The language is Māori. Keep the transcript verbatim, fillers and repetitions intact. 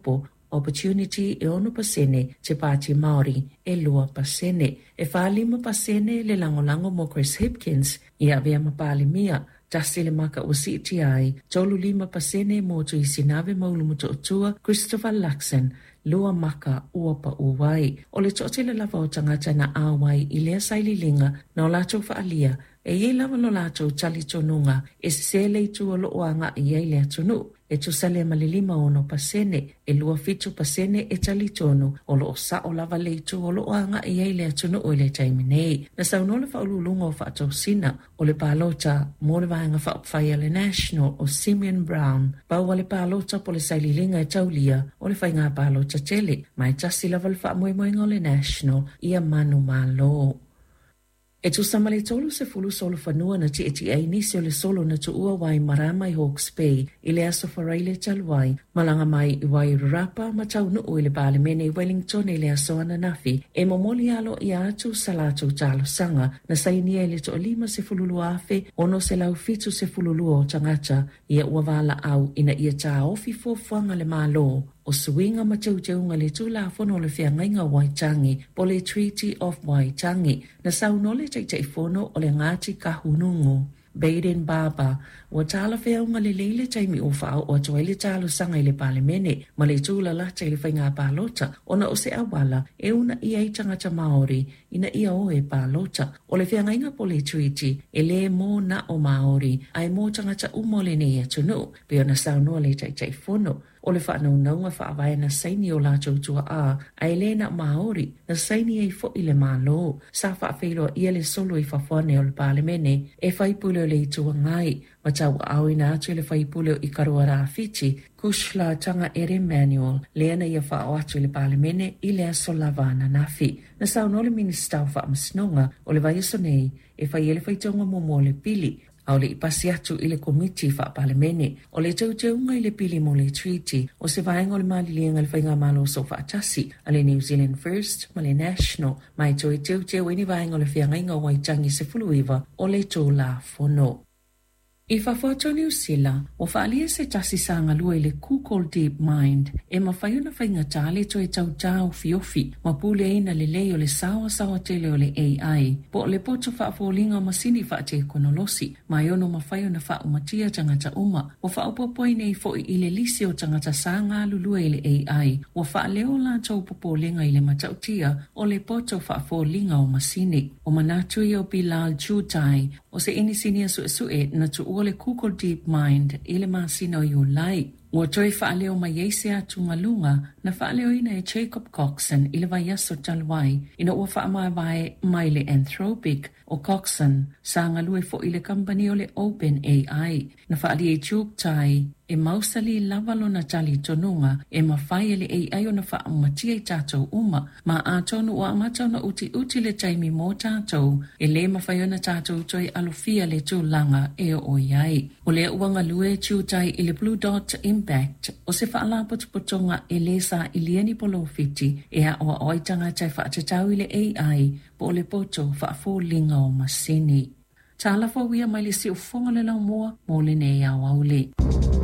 popo opportunity e ono pasene te Pāti Māori e lua pasene. E whālima pasene le langolango mo Chris Hipkins i avea mapalimia. Tasi le maka o C T I, tolu lima pasene mo tu i sinave maulumuto otua Christopher Luxon, lua maka uapa uwai. O le tote le lava o tangata na awai i lea saililinga na o lato whaalia, e ye lava lo lato tali tonunga, e se le tu o lo oanga i ye lea tonu. E tu sale malilima ono pasene, e lua fitu pasene e tali tonu, o lo sa o lava le tu o lo oanga i ye lea tonu o le taiminei. Na saunole fa ululunga o fa sina, o le palota mo le vaenga fa upfaya le National o Simeon Brown, baua le palota po le saililinga e taulia, o le whainga palota tele, mai tasi lava le fa moimoinga o le National, ia manu malo. E tu samale tolu se fulu solo fanua na ti eti ai nisi o le solo na tu ua wai marama i Hawke's Bay i le aso wharaile taluai malanga mai i wai rapa ma tau nuu i le bale mene i Wellington i le aso ananafi e momoli alo i atu salatu talo sanga na sainia i le to lima se fululu afe ono se lau fitu se fululu o tangata i a uavala au ina i a ta ofi fofuanga le malo. O suinga ma tau tau nga le tula fono le fia ngainga Waitangi po le Treaty of Waitangi na saunole tai tai fono o le ngati kahunungu. Baden Baba, wa tala fea unga le leile taimi o whao o atoa le talo sanga i le palemene, ma le tūla lata i le whainga pālota, ona o se awala e una ia i tangata Māori, ina ia o e pālota. O le whea ngainga po le treaty, e le mō na o Māori, ai mō tangata umole ne ia tunu, pe ona saunua le tai tai fono. O le whanau naunga whaawai na saini o lātou tua a, ai le na Māori, na saini e fo i le mālo, sa whaafeilo ia le solo i whawhane o le palemene, e whaipule o le tua ngai, ma tau au ina atu le whaipule o i karuara fiti, kushla tanga ere manual, le ana ia whao atu le palemene i le aso lavana nafi. Na sauno le minister o whaamasnonga o le vai nei, e whai ele whaitonga momo le pili, au le ipasi atu i le komiti wha palemene, o le tau teunga i le pili mo le treaty, o se vaenga o le malilienga le whainga malo so wha atasi, a le New Zealand First, ma le National, mai to i teu teu ini vaenga o le whiangainga o Waitangi se fuluiva, o le tō la fono. I whawhato New Zealand, o whaalia se tasi sanga lua i le Kukol Deep Mind, e ma whaiuna whainga tāle to e tau tāu fiofi, ma pule ina le lei o le sawa sawa tele o le A I, po le poto whaafolinga masini whaate konolosi, ma iono ma whaiuna whaumatia tangata uma, o whaupopoi nei fo i le lisi o tangata sanga lulua i le A I, o whaaleo la tau popolinga i le matautia o le poto whaafolinga o masini, o manatui o Bilal Jutai, o se inisinia su sue na tu o le Kukol Deep Mind i le masina o iulai. Ua toi whaaleo mai eise atu ngalunga na whaaleo ina e Jacob Coxon i le vaiaso talwai ina ua whaamai vai mai le Anthropic o Coxon sa ngalue fo i le company o le Open A I. Na whaali e Jutai e mausali lavalo na tali tonunga e mawhai le A I o na whaamatia i tātou uma ma a tonu o amatau na uti uti le taimi mō tātou e le mawhai o na tātou toi alufia le tūlanga e o iai. O le uanga lue Jutai i le Blue Dot Impact o se whaala potupotonga e le sa i liani polo fiti e a oa oitanga tai whaatatau i le A I po le poto whaafo linga o masini. Tāla fo wia mai le si o fonga le lau moa mo le nei au au le.